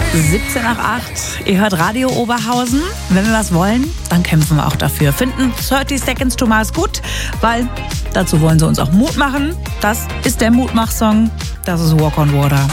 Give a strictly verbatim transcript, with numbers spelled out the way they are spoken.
siebzehn nach acht. Ihr hört Radio Oberhausen. Wenn wir was wollen, dann kämpfen wir auch dafür. Finden thirty Seconds to Mars gut, weil dazu wollen sie uns auch Mut machen. Das ist der Mutmach-Song. Das ist Walk on Water.